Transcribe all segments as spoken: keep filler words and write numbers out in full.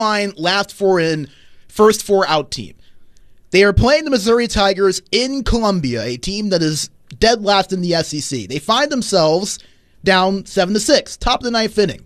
line, last four in, first four out team. They are playing the Missouri Tigers in Columbia, a team that is dead last in the S E C. They find themselves down seven to six, top of the ninth inning.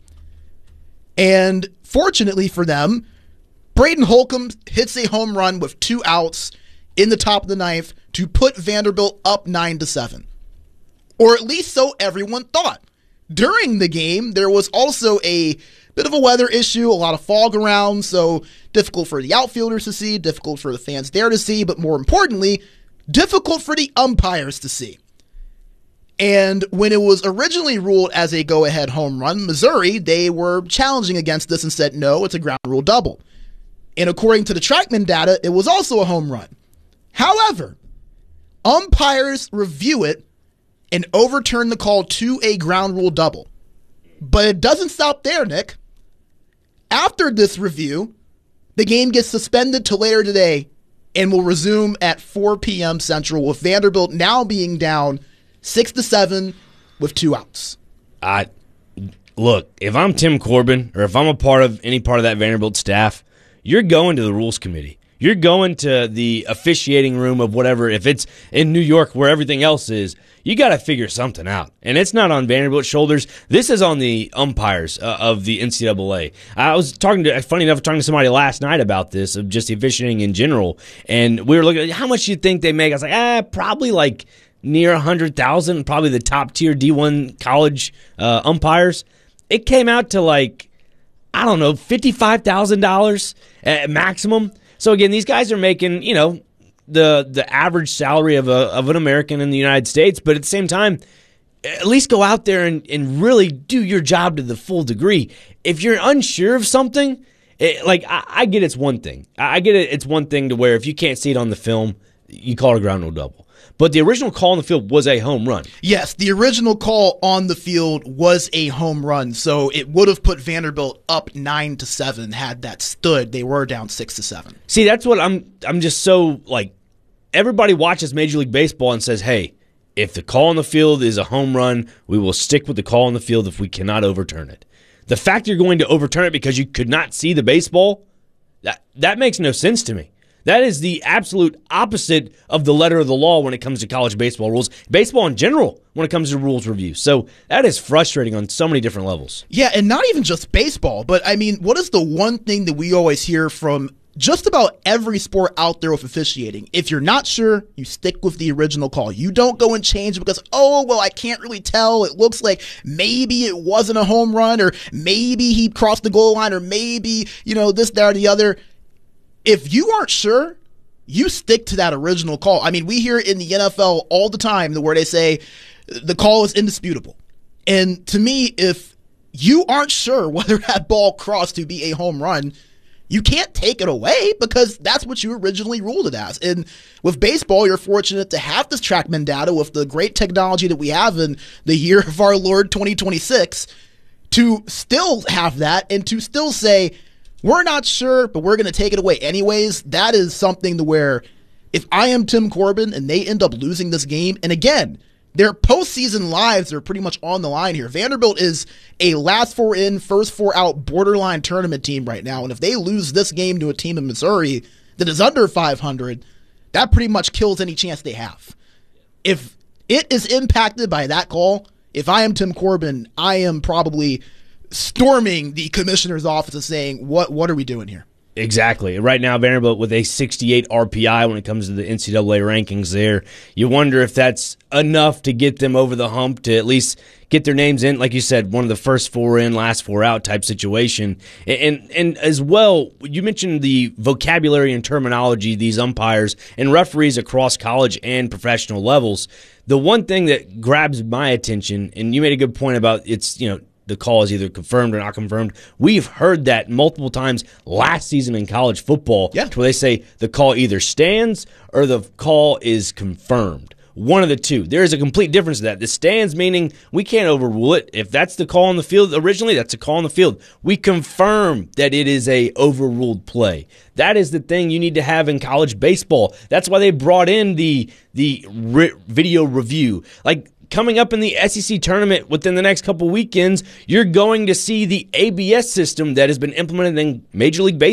And fortunately for them, Braden Holcomb hits a home run with two outs in the top of the ninth to put Vanderbilt up nine to seven. Or at least so everyone thought. During the game, there was also a bit of a weather issue, a lot of fog around, so difficult for the outfielders to see, difficult for the fans there to see, but more importantly, difficult for the umpires to see. And when it was originally ruled as a go-ahead home run, Missouri, they were challenging against this and said, no, it's a ground rule double. And according to the TrackMan data, it was also a home run. However, umpires review it and overturn the call to a ground rule double. But it doesn't stop there, Nick. After this review, the game gets suspended till later today and will resume at four p.m. Central, with Vanderbilt now being down six to seven with two outs. I look, if I'm Tim Corbin or if I'm a part of any part of that Vanderbilt staff, you're going to the rules committee. You're going to the officiating room of whatever. If it's in New York where everything else is, you got to figure something out. And it's not on Vanderbilt's shoulders. This is on the umpires uh, of the N C double A. I was talking to, funny enough, talking to somebody last night about this, of just the officiating in general. And we were looking at how much you think they make. I was like, ah, probably like near one hundred thousand, probably the top tier D one college uh, umpires. It came out to like, I don't know, fifty-five thousand dollars at maximum. So again, these guys are making, you know, the the average salary of a of an American in the United States, but at the same time, at least go out there and, and really do your job to the full degree. If you're unsure of something, it, like I, I get it's one thing. I get it. It's one thing to where if you can't see it on the film, you call it a ground rule double. But the original call on the field was a home run. Yes, the original call on the field was a home run, so it would have put Vanderbilt up nine to seven had that stood. They were down six to seven. See, that's what I'm. I'm just so like. Everybody watches Major League Baseball and says, "Hey, if the call on the field is a home run, we will stick with the call on the field if we cannot overturn it." The fact you're going to overturn it because you could not see the baseball, that that makes no sense to me. That is the absolute opposite of the letter of the law when it comes to college baseball rules. Baseball in general when it comes to rules review. So that is frustrating on so many different levels. Yeah, and not even just baseball, but I mean, what is the one thing that we always hear from just about every sport out there with officiating? If you're not sure, you stick with the original call. You don't go and change because, oh, well, I can't really tell. It looks like maybe it wasn't a home run, or maybe he crossed the goal line, or maybe, you know, this, that, or the other. If you aren't sure, you stick to that original call. I mean, we hear in the N F L all the time the where they say the call is indisputable. And to me, if you aren't sure whether that ball crossed to be a home run, you can't take it away because that's what you originally ruled it as. And with baseball, you're fortunate to have this TrackMan data with the great technology that we have in the year of our Lord twenty twenty-six to still have that and to still say, we're not sure, but we're going to take it away anyways. That is something to where if I am Tim Corbin and they end up losing this game, and again, their postseason lives are pretty much on the line here. Vanderbilt is a last four in, first four out borderline tournament team right now, and if they lose this game to a team in Missouri that is under five hundred, that pretty much kills any chance they have. If it is impacted by that call, if I am Tim Corbin, I am probably storming the commissioner's office and saying, what what are we doing here? Exactly. Right now, Vanderbilt with a sixty-eight R P I when it comes to the N C double A rankings there. You wonder if that's enough to get them over the hump to at least get their names in. Like you said, one of the first four in, last four out type situation. And, and, and as well, you mentioned the vocabulary and terminology, these umpires and referees across college and professional levels. The one thing that grabs my attention, and you made a good point about it's, you know, the call is either confirmed or not confirmed. We've heard that multiple times last season in college football, yeah, where they say the call either stands or the call is confirmed. One of the two. There is a complete difference to that. The stands meaning we can't overrule it. If that's the call on the field originally, that's a call on the field. We confirm that it is a overruled play. That is the thing you need to have in college baseball. That's why they brought in the the re- video review. Like coming up in the S E C tournament within the next couple weekends, you're going to see the A B S system that has been implemented in Major League Baseball.